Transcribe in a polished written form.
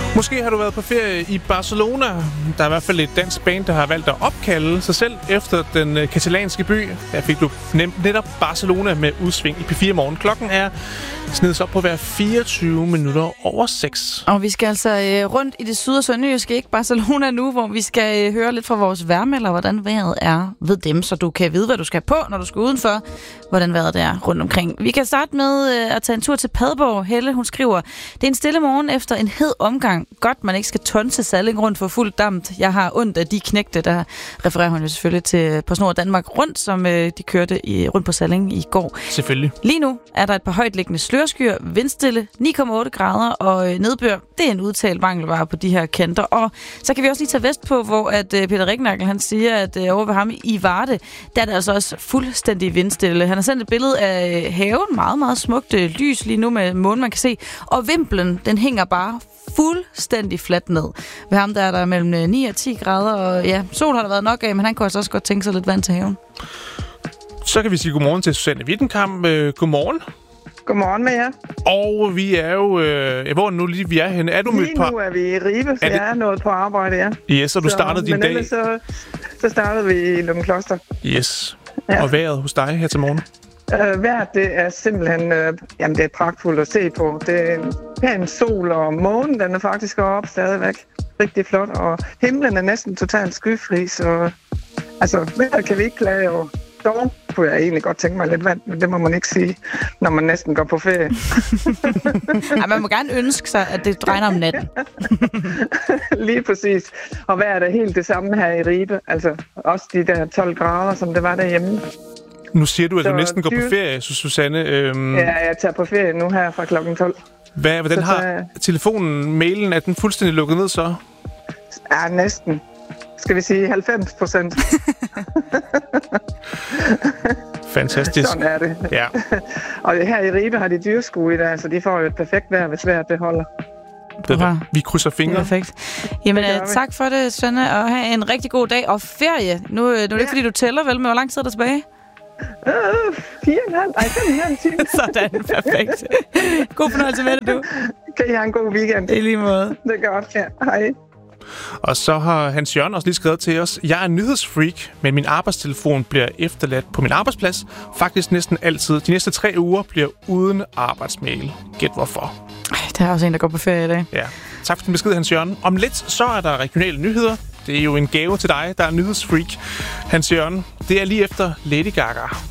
Måske har du været på ferie i Barcelona. Der er i hvert fald et dansk band, der har valgt at opkalde sig selv efter den katalanske by. Der fik du netop Barcelona med udsving i P4 Morgen. Klokken er snedet op på hver 24 minutter over 6. Og vi skal altså rundt i det syd- og sønderjyske, ikke Barcelona nu, hvor vi skal høre lidt fra vores vejrmelder, hvordan vejret er ved dem, så du kan vide, hvad du skal på, når du skal udenfor, hvordan vejret er rundt omkring. Vi kan starte med at tage en tur til Padborg. Helle, hun skriver, det er en stille morgen efter en hed omgang. Godt, man ikke skal tonse Salling rundt for fuld damt. Jeg har ondt af de knægte, der refererer hun jo selvfølgelig til PostNord Danmark Rundt, som de kørte rundt på Salling i går. Selvfølgelig. Lige nu er der et par højtliggende slørskyer, vindstille, 9,8 grader og nedbør. Det er en udtalt mangelvare på de her kanter. Og så kan vi også lige tage vest på, hvor at Peter Rignakel, han siger, at over ved ham i Varde, der er det altså også fuldstændig vindstille. Han har sendt et billede af haven, meget, meget smukt lys lige nu med månen, man kan se. Og vimplen, den hænger bare fuldstændig fladt ned. Ved ham der er der mellem 9 og 10 grader, og ja, sol har der været nok af, men han kunne altså også godt tænke sig lidt vand til haven. Så kan vi sige godmorgen til Susanne Wittenkamp. Godmorgen. Godmorgen med jer. Og vi er jo... hvor nu lige vi er henne? Er du mødt på... Lige nu er vi i Ribe, så jeg er nået på arbejde, ja. Yes, og du startede din dag... Men så startede vi i Løgumkloster. Yes. Ja. Og vejret hos dig her til morgen? Vejret, det er simpelthen... jamen, det er pragtfuldt at se på. Det er en pæn sol, og månen, den er faktisk oppe stadigvæk. Rigtig flot, og himlen er næsten totalt skyfri, så... Altså, vejret kan vi ikke klage over. Dog kunne jeg egentlig godt tænke mig lidt vand, men det må man ikke sige, når man næsten går på ferie. Ej, man må gerne ønske sig, at det regner om natten. Lige præcis. Og vejret er helt det samme her i Ribe. Altså også de der 12 grader, som det var derhjemme. Nu siger du, at du næsten går på ferie, Susanne. Ja, jeg tager på ferie nu her fra klokken 12. Hvordan så har telefonen, mailen, er den fuldstændig lukket ned så? Ja, næsten. Skal vi sige 90%? Fantastisk. Sådan er det. Ja. Og her i Ribe har de dyrskue i dag, så de får jo et perfekt vejr, hvis vejret det holder. Vi krydser fingre. Perfekt. Jamen, tak for det, Sønne, og have en rigtig god dag. Og ferie. Nu er det ikke, fordi du tæller, vel, men hvor lang tid er der tilbage? 5,5 timer. Sådan, perfekt. God fornøjelse med det, du. Kan I have en god weekend? I lige måde. Det er godt, ja. Hej. Og så har Hans Jørgen også lige skrevet til os, jeg er nyhedsfreak, men min arbejdstelefon bliver efterladt på min arbejdsplads. Faktisk næsten altid. De næste 3 uger bliver uden arbejdsmail. Gæt hvorfor. Der er også en, der går på ferie i dag. Ja. Tak for din besked, Hans Jørgen. Om lidt, så er der regionale nyheder. Det er jo en gave til dig, der er nyhedsfreak. Hans Jørgen, det er lige efter Lady Gaga.